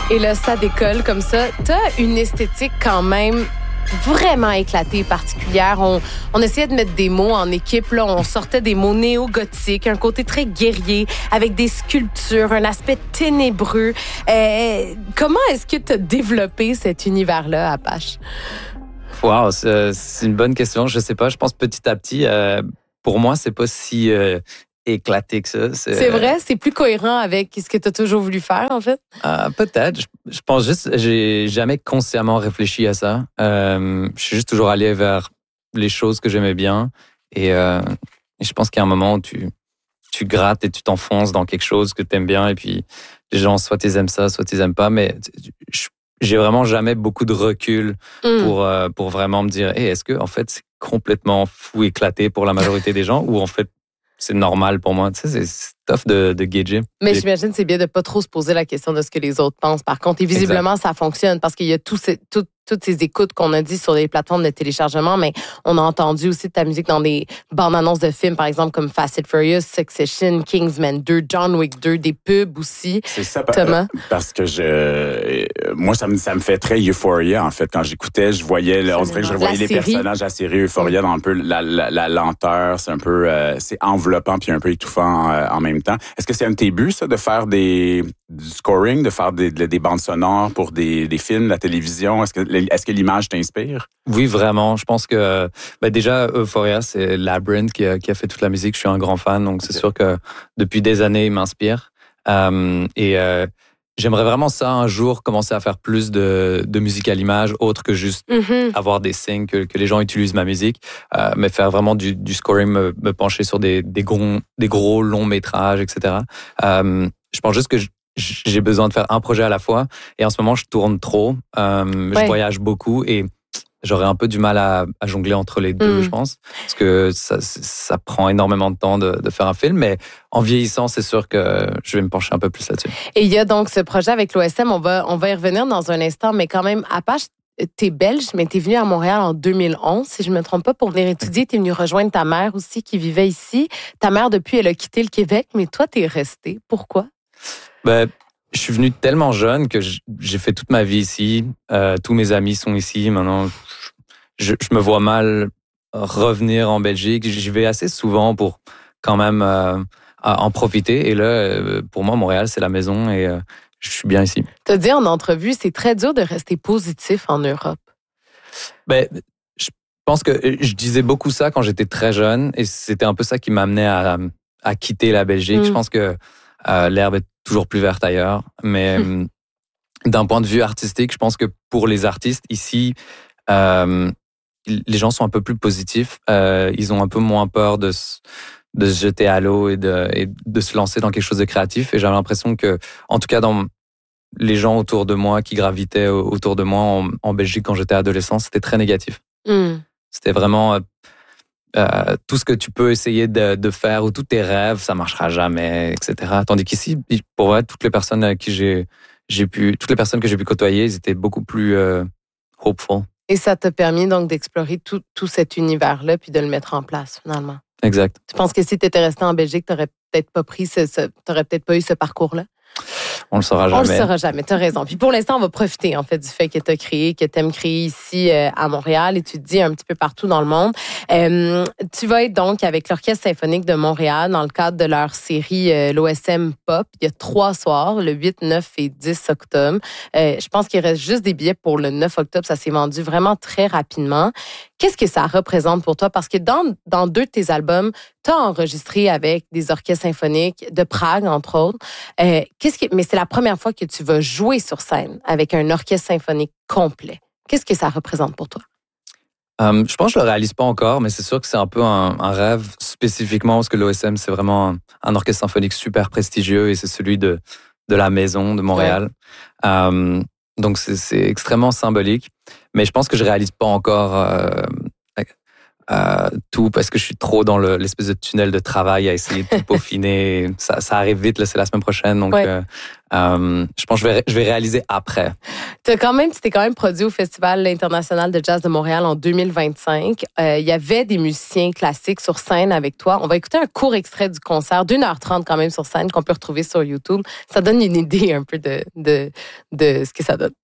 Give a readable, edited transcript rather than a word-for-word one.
Et là, ça décolle comme ça. T'as une esthétique quand même vraiment éclatée, particulière. On essayait de mettre des mots en équipe. Là, on sortait des mots néo-gothiques, un côté très guerrier, avec des sculptures, un aspect ténébreux. Comment est-ce que tu as développé cet univers-là, Apache? Wow, c'est une bonne question. Je sais pas, je pense petit à petit, pour moi, c'est pas si éclaté que ça. C'est vrai? C'est plus cohérent avec ce que tu as toujours voulu faire, en fait? Peut-être. Je pense juste, j'ai jamais consciemment réfléchi à ça. Je suis juste toujours allé vers les choses que j'aimais bien. Et je pense qu'il y a un moment où tu grattes et tu t'enfonces dans quelque chose que tu aimes bien. Et puis, les gens, soit ils aiment ça, soit ils aiment pas. Mais j'ai vraiment jamais beaucoup de recul pour vraiment me dire, est-ce que, en fait, c'est complètement fou, éclaté pour la majorité des gens, ou en fait, c'est normal pour moi. Tu sais, c'est tough de gager. Mais j'imagine que c'est bien de pas trop se poser la question de ce que les autres pensent. Par contre, et visiblement, ça fonctionne parce qu'il y a toutes ces écoutes qu'on a dit sur les plateformes de téléchargement, mais on a entendu aussi de ta musique dans des bandes-annonces de films, par exemple, comme Fast and Furious, Succession, Kingsman 2, John Wick 2, des pubs aussi. C'est ça, Thomas? Parce que moi, ça me fait très Euphoria, en fait. Quand j'écoutais, on dirait que je revoyais les personnages de la série Euphoria dans un peu la lenteur, c'est un peu, c'est enveloppant puis un peu étouffant en même temps. Est-ce que c'est un de tes buts, ça, de faire du scoring, de faire des bandes sonores pour des films, la télévision? Est-ce que l'image t'inspire? Oui, vraiment. Je pense que déjà, Euphoria, c'est Labrinth qui a fait toute la musique. Je suis un grand fan, donc c'est sûr que depuis des années, il m'inspire. J'aimerais vraiment ça, un jour, commencer à faire plus de musique à l'image, autre que juste avoir des signes que les gens utilisent ma musique, mais faire vraiment du scoring, me pencher sur des gros longs métrages, etc. Je pense juste que j'ai besoin de faire un projet à la fois. Et en ce moment, je tourne trop. Je voyage beaucoup et j'aurais un peu du mal à jongler entre les deux, je pense. Parce que ça prend énormément de temps de faire un film. Mais en vieillissant, c'est sûr que je vais me pencher un peu plus là-dessus. Et il y a donc ce projet avec l'OSM. On va y revenir dans un instant. Mais quand même, Apache, t'es belge, mais t'es venu à Montréal en 2011, si je me trompe pas, pour venir étudier. T'es venu rejoindre ta mère aussi, qui vivait ici. Ta mère, depuis, elle a quitté le Québec. Mais toi, t'es resté. Pourquoi? Je suis venu tellement jeune que j'ai fait toute ma vie ici. Tous mes amis sont ici. Maintenant, je me vois mal revenir en Belgique. J'y vais assez souvent pour quand même en profiter. Et là, pour moi, Montréal, c'est la maison et je suis bien ici. Tu as dit en entrevue, c'est très dur de rester positif en Europe. Je pense que je disais beaucoup ça quand j'étais très jeune et c'était un peu ça qui m'amenait à quitter la Belgique. Je pense que l'herbe est toujours plus verte ailleurs. Mais d'un point de vue artistique, je pense que pour les artistes ici, les gens sont un peu plus positifs. Ils ont un peu moins peur de se jeter à l'eau et de se lancer dans quelque chose de créatif. Et j'avais l'impression que, en tout cas, dans les gens autour de moi qui gravitaient autour de moi en Belgique quand j'étais adolescent, c'était très négatif. C'était vraiment tout ce que tu peux essayer de faire ou tous tes rêves, ça marchera jamais, etc. Tandis qu'ici, pour vrai, toutes les personnes que j'ai pu côtoyer, ils étaient beaucoup plus hopeful. Et ça t'a permis donc d'explorer tout cet univers-là puis de le mettre en place finalement. Exact. Tu penses que si tu étais resté en Belgique, t'aurais peut-être pas eu ce parcours-là? On le saura jamais. On le saura jamais, tu as raison. Puis pour l'instant, on va profiter en fait du fait que tu aimes créer ici à Montréal et tu te dis un petit peu partout dans le monde. Tu vas être donc avec l'Orchestre symphonique de Montréal dans le cadre de leur série l'OSM Pop. Il y a 3 soirs, le 8, 9 et 10 octobre. Je pense qu'il reste juste des billets pour le 9 octobre. Ça s'est vendu vraiment très rapidement. Qu'est-ce que ça représente pour toi? Parce que dans 2 de tes albums, tu as enregistré avec des orchestres symphoniques de Prague, entre autres. Mais c'est la première fois que tu vas jouer sur scène avec un orchestre symphonique complet. Qu'est-ce que ça représente pour toi? Je pense que je le réalise pas encore, mais c'est sûr que c'est un peu un rêve spécifiquement parce que l'OSM, c'est vraiment un orchestre symphonique super prestigieux et c'est celui de la maison de Montréal. Ouais. Donc, c'est extrêmement symbolique. Mais je pense que je réalise pas encore tout parce que je suis trop dans l'espèce de tunnel de travail à essayer de tout peaufiner. Ça arrive vite, là, c'est la semaine prochaine, donc je pense que je vais réaliser après. Tu t'es quand même produit au Festival international de jazz de Montréal en 2025. Il y avait des musiciens classiques sur scène avec toi. On va écouter un court extrait du concert d'1h30 quand même sur scène qu'on peut retrouver sur YouTube. Ça donne une idée un peu de ce que ça donne.